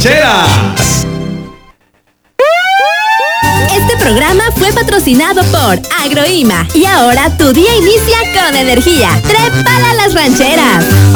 rancheras. Este programa fue patrocinado por Agroima. Y ahora tu día inicia con energía. ¡Trépala a las rancheras!